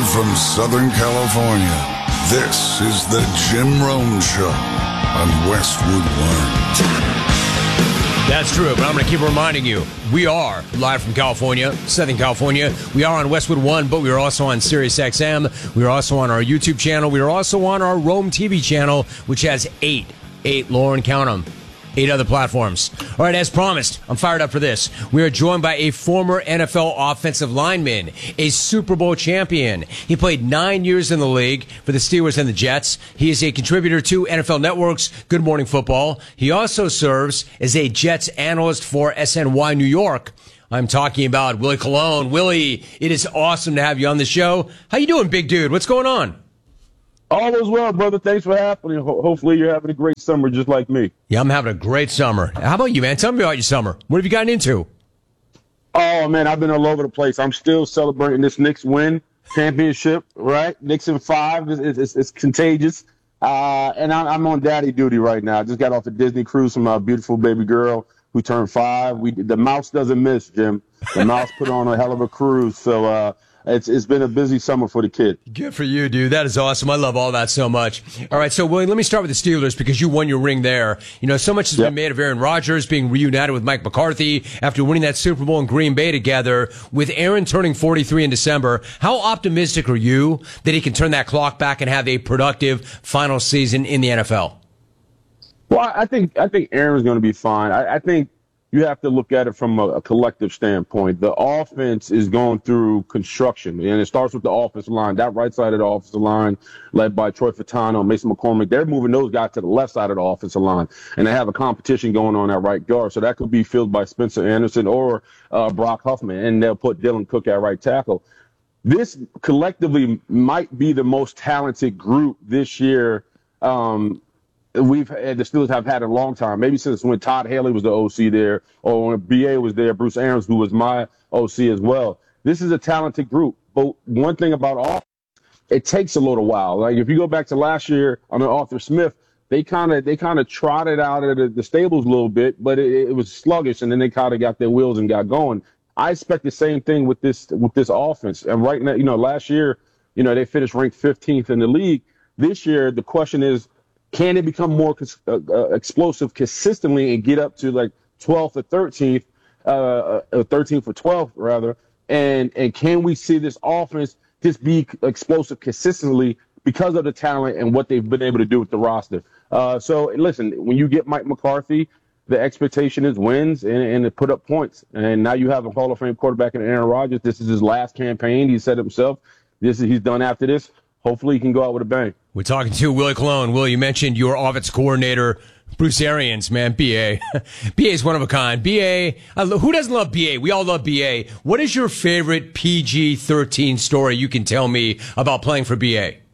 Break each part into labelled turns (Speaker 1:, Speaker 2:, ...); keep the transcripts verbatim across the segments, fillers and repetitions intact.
Speaker 1: Live from Southern California, this is the Jim Rome Show on Westwood One.
Speaker 2: That's true, but I'm going to keep reminding you, we are live from California, Southern California. We are on Westwood One, but we are also on Sirius X M. We are also on our YouTube channel. We are also on our Rome T V channel, which has eight, eight, Lauren, count them, eight other platforms. All right, as promised, I'm fired up for this. We are joined by a former N F L offensive lineman, a Super Bowl champion. He played nine years in the league for the Steelers and the Jets. He is a contributor to N F L Network's Good Morning Football. He also serves as a Jets analyst for S N Y New York. I'm talking about Willie Colon. Willie, it is awesome to have you on the show. How you doing, big dude? What's going on?
Speaker 3: All is well, brother. Thanks for happening. Ho- hopefully you're having a great summer just like me.
Speaker 2: Yeah, I'm having a great summer. How about you, man? Tell me about your summer. What have you gotten into?
Speaker 3: Oh, man, I've been all over the place. I'm still celebrating this Knicks win championship, right? Knicks in five. It's, it's, it's contagious. Uh, and I'm, I'm on daddy duty right now. I just got off a Disney cruise from my beautiful baby girl who turned five. We The mouse doesn't miss, Jim. The mouse put on a hell of a cruise. So, uh, It's it's been a busy summer for the kid.
Speaker 2: Good for you, dude. That is awesome. I love all that so much. All right, so Willie, let me start with the Steelers because you won your ring there. You know, so much has
Speaker 3: Yep.
Speaker 2: been made of Aaron Rodgers being reunited with Mike McCarthy after winning that Super Bowl in Green Bay together. With Aaron turning forty-three in December, how optimistic are you that he can turn that clock back and have a productive final season in the N F L?
Speaker 3: Well, I think I think Aaron's going to be fine. I, I think you have to look at it from a, a collective standpoint. The offense is going through construction, and it starts with the offensive line. That right side of the offensive line, led by Troy Fatano, Mason McCormick, they're moving those guys to the left side of the offensive line, and they have a competition going on at right guard. So that could be filled by Spencer Anderson or uh, Brock Huffman, and they'll put Dylan Cook at right tackle. This collectively might be the most talented group this year um, we've had, the Steelers have had a long time, maybe since when Todd Haley was the O C there, or when B A was there, Bruce Arians, who was my O C as well. This is a talented group. But one thing about offense, it takes a little while. Like if you go back to last year under Arthur Smith, they kind of they kind of trotted out of the, the stables a little bit, but it, it was sluggish, and then they kind of got their wheels and got going. I expect the same thing with this with this offense. And right now, you know, last year, you know, they finished ranked fifteenth in the league. This year, the question is, can it become more uh, uh, explosive consistently and get up to like twelfth or thirteenth, uh, uh, thirteenth or twelfth rather? And and can we see this offense just be explosive consistently because of the talent and what they've been able to do with the roster? Uh, so listen, when you get Mike McCarthy, the expectation is wins and, and to put up points. And now you have a Hall of Fame quarterback in Aaron Rodgers. This is his last campaign. He said himself, this is he's done after this. Hopefully he can go out with a bang.
Speaker 2: We're talking to Willie Colon. Will, you mentioned your offense coordinator, Bruce Arians, man, B A. B A is one of a kind. B A, uh, who doesn't love B A? We all love B A. What is your favorite P G thirteen story you can tell me about playing for B A?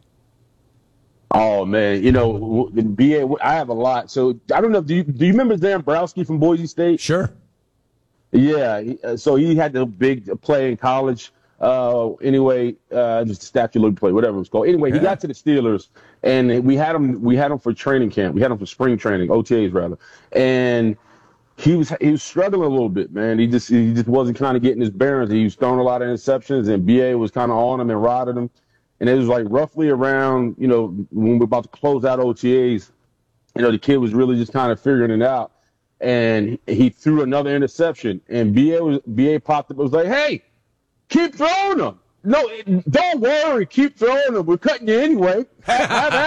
Speaker 3: Oh, man, you know, B A, I have a lot. So I don't know, do you, do you remember Dan Browski from Boise State?
Speaker 2: Sure.
Speaker 3: Yeah, so he had the big play in college. Uh, anyway, uh, just a statue look play, whatever it was called. Anyway, he
Speaker 2: Yeah.
Speaker 3: got to the Steelers, and we had him. We had him for training camp. We had him for spring training, O T As rather. And he was he was struggling a little bit, man. He just he just wasn't kind of getting his bearings. He was throwing a lot of interceptions, and B A was kind of on him and riding him. And it was like roughly around, you know, when we're about to close out O T As, you know, the kid was really just kind of figuring it out, and he threw another interception, and B A was B A popped up. It was like, hey. Keep throwing them. No, don't worry. Keep throwing them. We're cutting you anyway. Have,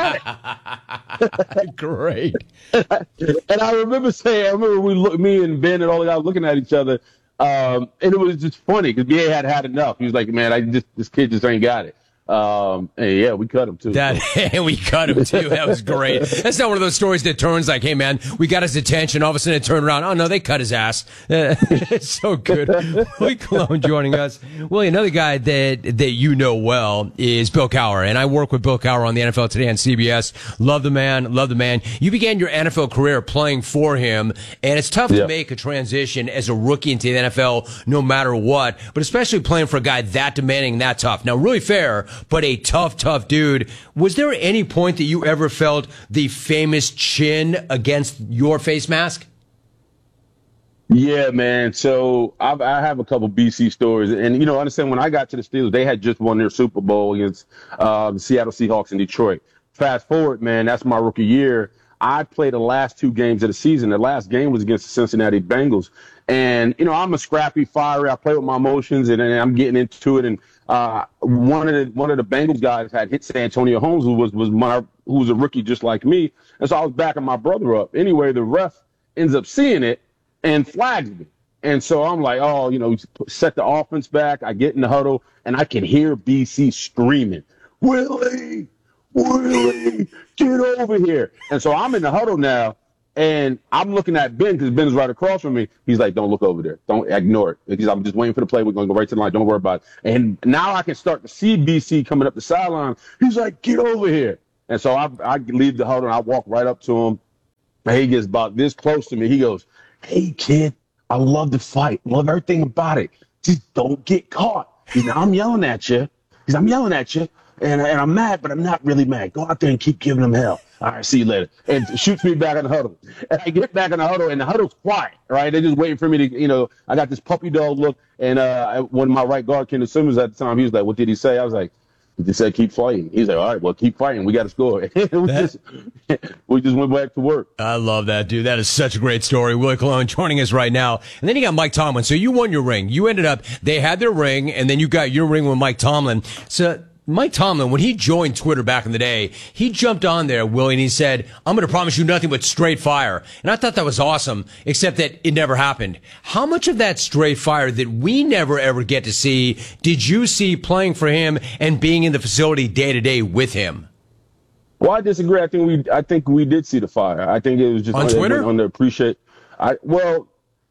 Speaker 3: have at
Speaker 2: it. Great.
Speaker 3: And I remember saying, I remember we look, me and Ben and all the guys looking at each other, um, and it was just funny because B A had had enough. He was like, man, I just this kid just ain't got it. Um, and yeah, we cut him too.
Speaker 2: That we cut him too. That was great. That's not one of those stories that turns like, hey man, we got his attention. All of a sudden it turned around. Oh no, they cut his ass. It's so good. Willie Colon joining us. Willie, another guy that that you know well is Bill Cowher, and I work with Bill Cowher on the N F L Today on C B S. Love the man. Love the man. You began your N F L career playing for him, and it's tough
Speaker 3: yeah.
Speaker 2: to make a transition as a rookie into the N F L, no matter what. But especially playing for a guy that demanding, that tough. Now, really fair, but a tough, tough dude. Was there any point that you ever felt the famous chin against your face mask?
Speaker 3: Yeah, man. So I've, I have a couple B C stories, and you know, understand when I got to the Steelers, they had just won their Super Bowl against uh, the Seattle Seahawks in Detroit. Fast forward, man, that's my rookie year. I played the last two games of the season. The last game was against the Cincinnati Bengals, and you know, I'm a scrappy, fiery. I play with my emotions, and, and I'm getting into it. And uh, one of the one of the Bengals guys had hit Santonio Holmes, who was was my who was a rookie just like me, and so I was backing my brother up. Anyway, the ref ends up seeing it and flags me. And so I'm like, oh, you know, set the offense back. I get in the huddle, and I can hear B C screaming, Willie, Willie, get over here. And so I'm in the huddle now, and I'm looking at Ben because Ben's right across from me. He's like, don't look over there. Don't ignore it. Because I'm just waiting for the play. We're going to go right to the line. Don't worry about it. And now I can start to see B C coming up the sideline. He's like, get over here. And so I, I leave the huddle, and I walk right up to him. And he gets about this close to me. He goes, hey, kid, I love the fight. Love everything about it. Just don't get caught. You know, I'm yelling at you. Because I'm yelling at you, and, and I'm mad, but I'm not really mad. Go out there and keep giving them hell. All right, see you later. And shoots me back in the huddle. And I get back in the huddle, and the huddle's quiet, right? They're just waiting for me to, you know, I got this puppy dog look. And uh, one of my right guard, Kendall Simmons, at the time, he was like, what did he say? I was like, he just said, keep fighting. He's like, all right, well, keep fighting. We got to score. we,
Speaker 2: That-
Speaker 3: just, we just went back to work.
Speaker 2: I love that, dude. That is such a great story. Willie Colon joining us right now. And then you got Mike Tomlin. So you won your ring. You ended up, they had their ring, and then you got your ring with Mike Tomlin. So Mike Tomlin, when he joined Twitter back in the day, he jumped on there, Willie, and he said, I'm going to promise you nothing but straight fire. And I thought that was awesome, except that it never happened. How much of that straight fire that we never ever get to see did you see playing for him and being in the facility day to day with him?
Speaker 3: Well, I disagree. I think we, I think we did see the fire. I think it was just
Speaker 2: On
Speaker 3: on,
Speaker 2: Twitter?
Speaker 3: on the appreciate. I well,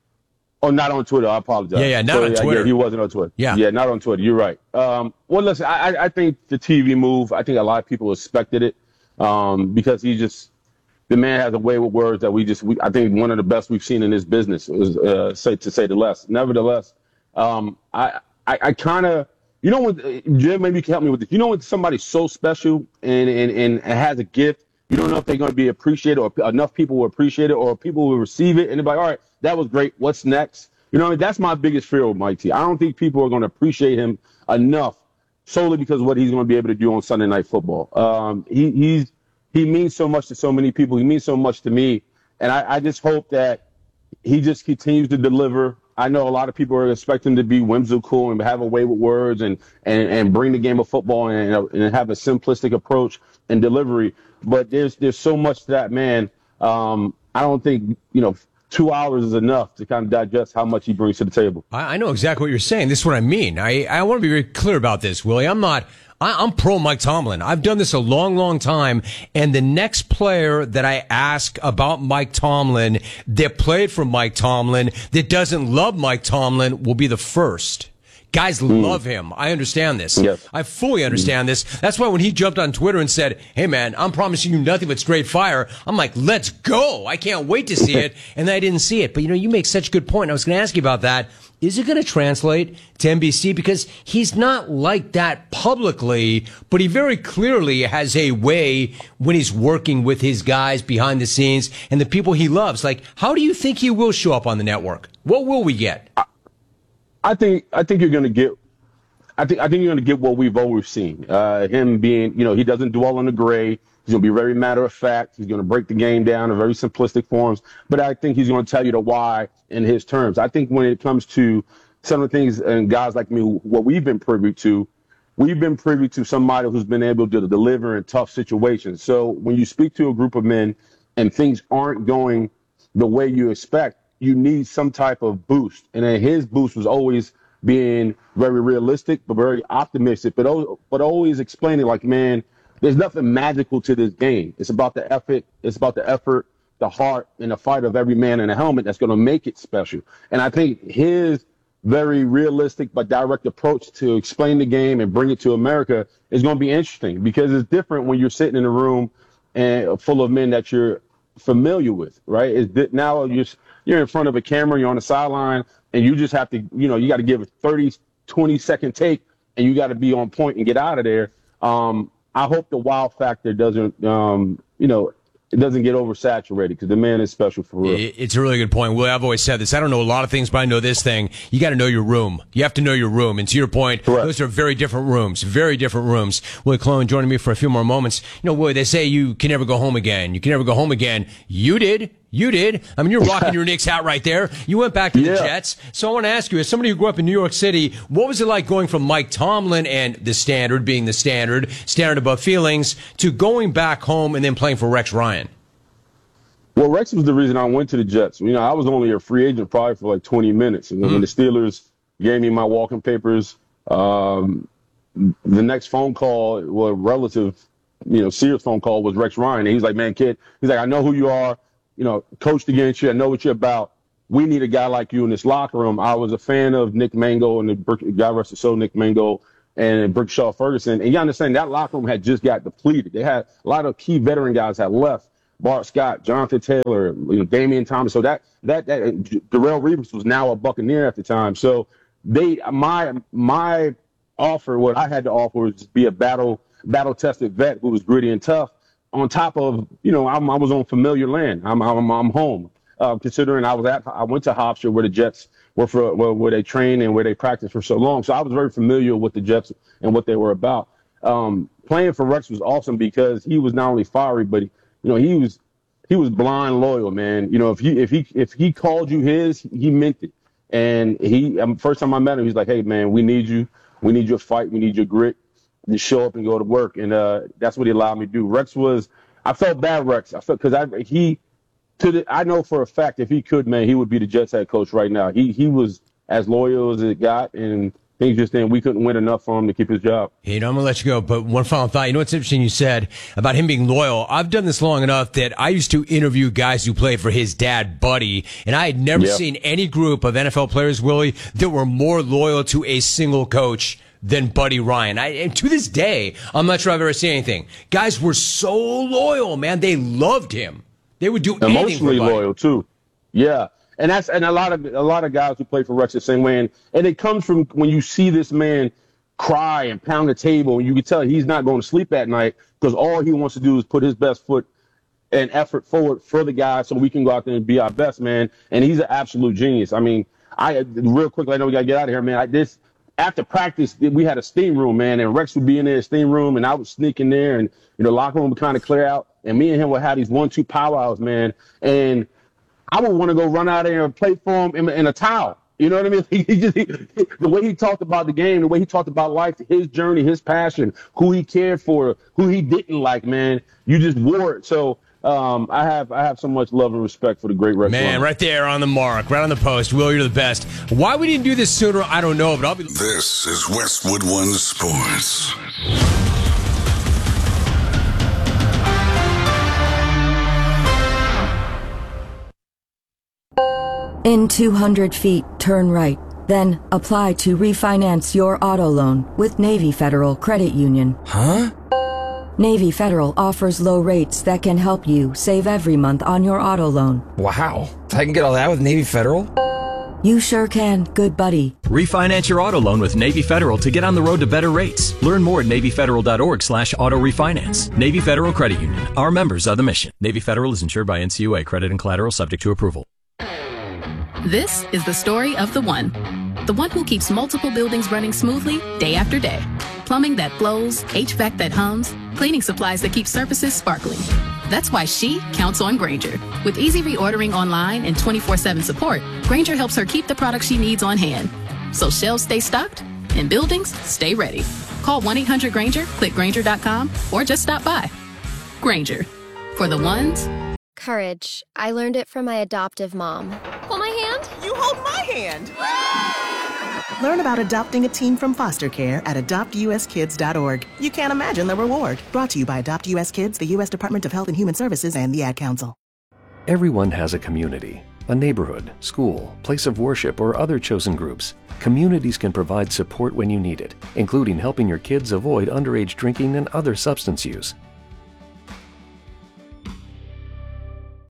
Speaker 3: oh, not on Twitter. I apologize.
Speaker 2: Yeah, yeah, not
Speaker 3: So,
Speaker 2: on Twitter.
Speaker 3: Yeah, he wasn't on Twitter.
Speaker 2: Yeah.
Speaker 3: yeah, not on Twitter. You're right. Um, well, listen, I, I think the T V move. I think a lot of people expected it um, because he just the man has a way with words that we just. We, I think one of the best we've seen in this business is uh, say to say the less. Nevertheless, um, I I, I kind of. You know what, Jim, maybe you can help me with this. You know when somebody's so special and, and, and has a gift, you don't know if they're going to be appreciated or enough people will appreciate it or people will receive it and they're like, all right, that was great. What's next? You know, that's my biggest fear with Mike T. I don't think people are going to appreciate him enough solely because of what he's going to be able to do on Sunday Night Football. Um, he, he's, he means so much to so many people. He means so much to me. And I, I just hope that he just continues to deliver. I know a lot of people are expecting to be whimsical and have a way with words and, and, and bring the game of football and, and have a simplistic approach and delivery. But there's there's so much to that man. Um, I don't think, you know, two hours is enough to kind of digest how much he brings to the table.
Speaker 2: I, I know exactly what you're saying. This is what I mean. I, I want to be very clear about this, Willie. I'm not, I, I'm pro Mike Tomlin. I've done this a long, long time. And the next player that I ask about Mike Tomlin that played for Mike Tomlin that doesn't love Mike Tomlin will be the first. Guys mm. love him. I understand this.
Speaker 3: Yes.
Speaker 2: I fully understand mm. this. That's why when he jumped on Twitter and said, hey, man, I'm promising you nothing but straight fire, I'm like, let's go. I can't wait to see it. And I didn't see it. But, you know, you make such a good point. I was going to ask you about that. Is it going to translate to N B C? Because he's not like that publicly, but he very clearly has a way when he's working with his guys behind the scenes and the people he loves. Like, how do you think he will show up on the network? What will we get?
Speaker 3: I think I think you're going to get. I think I think you're going to get what we've always seen. Uh, him being, you know, he doesn't dwell on the gray. He's going to be very matter of fact. He's going to break the game down in very simplistic forms. But I think he's going to tell you the why in his terms. I think when it comes to some of the things and guys like me, what we've been privy to, we've been privy to somebody who's been able to deliver in tough situations. So when you speak to a group of men and things aren't going the way you expect, you need some type of boost. And then his boost was always being very realistic, but very optimistic, but, but always explaining like, man, there's nothing magical to this game. It's about the effort. It's about the effort, the heart, and the fight of every man in a helmet that's going to make it special. And I think his very realistic but direct approach to explain the game and bring it to America is going to be interesting because it's different when you're sitting in a room and full of men that you're familiar with, right? It's now you're, you're in front of a camera, you're on the sideline, and you just have to, you know, you got to give a thirty, twenty second take, and you got to be on point and get out of there. Um, I hope the wow factor doesn't, um, you know, it doesn't get oversaturated because the man is special for real.
Speaker 2: It's a really good point. Will, I've always said this. I don't know a lot of things, but I know this thing. You got to know your room. You have to know your room. And to your point, Correct. Those are very different rooms, very different rooms. Willie Colon joining me for a few more moments. You know, Willie, they say you can never go home again. You can never go home again. You did. You did. I mean, you're rocking your Knicks hat right there. You went back to yeah. the Jets. So I want to ask you, as somebody who grew up in New York City, what was it like going from Mike Tomlin and the standard being the standard, standard above feelings, to going back home and then playing for Rex Ryan?
Speaker 3: Well, Rex was the reason I went to the Jets. You know, I was only a free agent probably for like twenty minutes. And then mm-hmm. when the Steelers gave me my walking papers, um, the next phone call, well, a relative, you know, serious phone call was Rex Ryan. And he's like, man, kid, he's like, I know who you are. You know, coached against you. I know what you're about. We need a guy like you in this locker room. I was a fan of Nick Mango and the God rest his soul, Nick Mango and Brickshaw Ferguson. And you understand that locker room had just got depleted. They had a lot of key veteran guys had left. Bart Scott, Jonathan Taylor, you know, Damian Thomas. So that that that Darrell Reeves was now a Buccaneer at the time. So they my my offer, what I had to offer was just be a battle battle tested vet who was gritty and tough. On top of, you know, I'm, I was on familiar land. I'm I'm, I'm home. Uh, considering I was at, I went to Hofstra where the Jets were for, where, where they trained and where they practiced for so long. So I was very familiar with the Jets and what they were about. Um, playing for Rex was awesome because he was not only fiery, but he, you know, he was he was blind loyal, man. You know, if he if he if he called you his, he meant it. And he um, first time I met him, he's like, hey man, we need you. We need your fight. We need your grit. You show up and go to work, and uh, that's what he allowed me to do. Rex was, I felt bad, Rex. I felt because I he, to the, I know for a fact if he could, man, he would be the Jets head coach right now. He he was as loyal as it got, and things just then we couldn't win enough for him to keep his job.
Speaker 2: Hey, you know, I'm gonna let you go, but one final thought. You know what's interesting? You said about him being loyal. I've done this long enough that I used to interview guys who played for his dad, Buddy, and I had never yep. seen any group of N F L players, Willie, that were more loyal to a single coach than Buddy Ryan. I, and to this day, I'm not sure I've ever seen anything. Guys were so loyal, man. They loved him. They would do anything
Speaker 3: emotionally
Speaker 2: for Buddy.
Speaker 3: Loyal too. Yeah, and that's and a lot of a lot of guys who play for Rex the same way. And, and it comes from when you see this man cry and pound the table, and you can tell he's not going to sleep at night because all he wants to do is put his best foot and effort forward for the guys so we can go out there and be our best, man. And he's an absolute genius. I mean, I real quickly, I know we got to get out of here, man. I, this. After practice, we had a steam room, man, and Rex would be in there, steam room, and I would sneak in there, and you know, locker room would kind of clear out, and me and him would have these one-two powwows, man, and I would want to go run out there and play for him in, in a towel. You know what I mean? He, he just he, the way he talked about the game, the way he talked about life, his journey, his passion, who he cared for, who he didn't like, man, you just wore it. So. Um, I have I have so much love and respect for the great Rex
Speaker 2: Man,
Speaker 3: Ryan.
Speaker 2: right there on the mark, right on the post. Will, you're the best. Why we didn't do this sooner, I don't know, but I'll be...
Speaker 1: This is Westwood One Sports.
Speaker 4: In two hundred feet, turn right. Then apply to refinance your auto loan with Navy Federal Credit Union.
Speaker 5: Huh?
Speaker 4: Navy Federal offers low rates that can help you save every month on your auto loan.
Speaker 5: Wow. I can get all that with Navy Federal?
Speaker 4: You sure can, good buddy.
Speaker 6: Refinance your auto loan with Navy Federal to get on the road to better rates. Learn more at NavyFederal.org slash auto refinance. Navy Federal Credit Union. Our members are the mission. Navy Federal is insured by N C U A. Credit and collateral subject to approval.
Speaker 7: This is the story of the one. The one who keeps multiple buildings running smoothly day after day. Plumbing that flows, H V A C that hums, cleaning supplies that keep surfaces sparkling. That's why she counts on Grainger. With easy reordering online and twenty-four seven support, Grainger helps her keep the products she needs on hand. So shelves stay stocked and buildings stay ready. Call one eight hundred Grainger, click Grainger dot com, or just stop by. Grainger. For the ones.
Speaker 8: Courage. I learned it from my adoptive mom. Hold my hand.
Speaker 9: You hold my hand.
Speaker 10: Learn about adopting a teen from foster care at adopt u s kids dot org. You can't imagine the reward. Brought to you by Adopt U S Kids, the U S Department of Health and Human Services, and the Ad Council.
Speaker 11: Everyone has a community, a neighborhood, school, place of worship, or other chosen groups. Communities can provide support when you need it, including helping your kids avoid underage drinking and other substance use.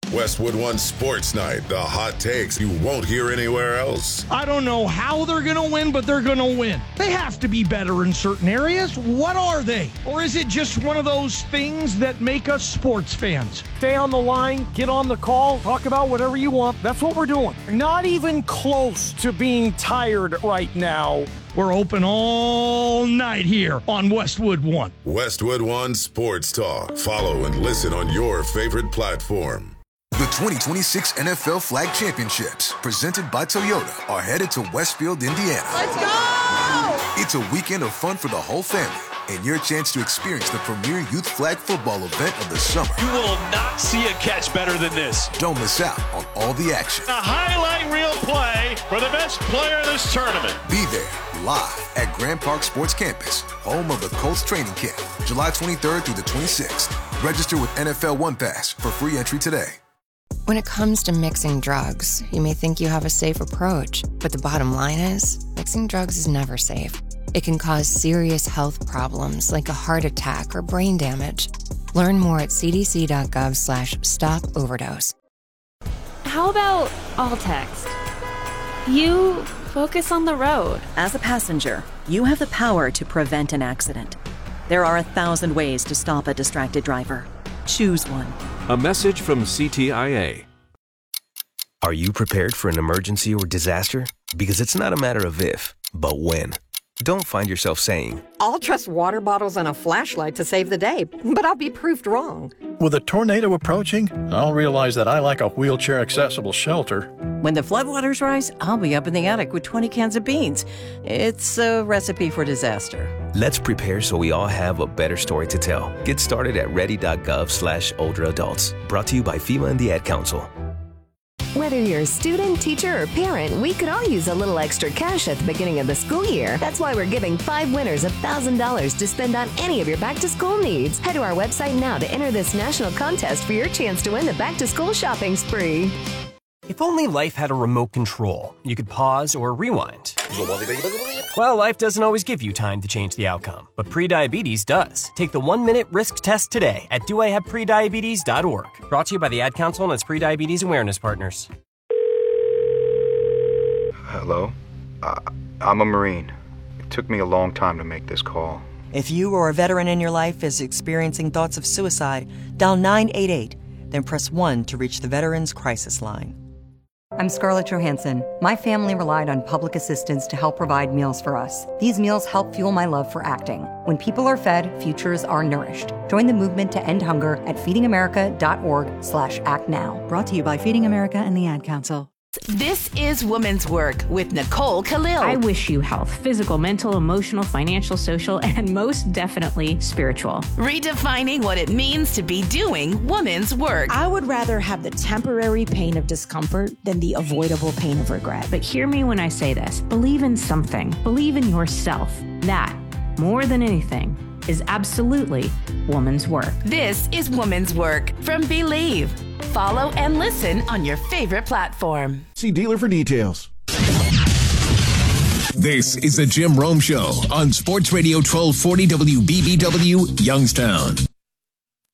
Speaker 9: Westwood One Sports Night, the hot takes you won't hear anywhere else.
Speaker 12: I don't know how they're going to win, but they're going to win. They have to be better in certain areas. What are they? Or is it just one of those things that make us sports fans? Stay on the line, get on the call, talk about whatever you want. That's what we're doing. Not even close to being tired right now. We're open all night here on Westwood One.
Speaker 9: Westwood One Sports Talk. Follow and listen on your favorite platform.
Speaker 13: The twenty twenty-six N F L Flag Championships, presented by Toyota, are headed to Westfield, Indiana.
Speaker 14: Let's go!
Speaker 13: It's a weekend of fun for the whole family, and your chance to experience the premier youth flag football event of the summer.
Speaker 15: You will not see a catch better than this.
Speaker 13: Don't miss out on all the action.
Speaker 15: A highlight reel play for the best player in this tournament.
Speaker 13: Be there, live at Grand Park Sports Campus, home of the Colts training camp, July twenty-third through the twenty-sixth. Register with N F L One Pass for free entry today.
Speaker 16: When it comes to mixing drugs, you may think you have a safe approach, but the bottom line is, mixing drugs is never safe. It can cause serious health problems like a heart attack or brain damage. Learn more at c d c dot gov slash stop overdose.
Speaker 17: How about all text? You focus on the road.
Speaker 18: As a passenger, you have the power to prevent an accident. There are a thousand ways to stop a distracted driver. Choose one.
Speaker 19: A message from C T I A.
Speaker 20: Are you prepared for an emergency or disaster? Because it's not a matter of if, but when. Don't find yourself saying,
Speaker 21: I'll trust water bottles and a flashlight to save the day, but I'll be proved wrong.
Speaker 22: With a tornado approaching, I'll realize that I lack a wheelchair-accessible shelter.
Speaker 23: When the floodwaters rise, I'll be up in the attic with twenty cans of beans. It's a recipe for disaster.
Speaker 20: let's prepare so we all have a better story to tell. Get started at ready.gov slash older adults. Brought to you by FEMA and the Ad Council.
Speaker 24: Whether you're a student, teacher, or parent, we could all use a little extra cash at the beginning of the school year. That's why we're giving five winners one thousand dollars to spend on any of your back-to-school needs. Head to our website now to enter this national contest for your chance to win the back-to-school shopping spree.
Speaker 25: If only life had a remote control, you could pause or rewind. Well, life doesn't always give you time to change the outcome, but prediabetes does. Take the one-minute risk test today at do I have prediabetes dot org. Brought to you by the Ad Council and its prediabetes awareness partners.
Speaker 26: Hello? Uh, I'm a Marine. It took me a long time to make this call.
Speaker 27: If you or a veteran in your life is experiencing thoughts of suicide, dial nine eight eight, then press one to reach the Veterans Crisis Line.
Speaker 28: I'm Scarlett Johansson. My family relied on public assistance to help provide meals for us. These meals help fuel my love for acting. When people are fed, futures are nourished. Join the movement to end hunger at feeding america dot org slash act now. Brought to you by Feeding America and the Ad Council.
Speaker 29: This is Women's Work with Nicole Khalil.
Speaker 30: I wish you health, physical, mental, emotional, financial, social, and most definitely spiritual.
Speaker 29: Redefining what it means to be doing women's work.
Speaker 31: I would rather have the temporary pain of discomfort than the avoidable pain of regret.
Speaker 30: But hear me when I say this. Believe in something. Believe in yourself. That, more than anything, is absolutely woman's work.
Speaker 29: This is Woman's Work from Believe. Follow and listen on your favorite platform.
Speaker 32: See dealer for details.
Speaker 33: This is the Jim Rome Show on Sports Radio twelve forty W B B W, Youngstown.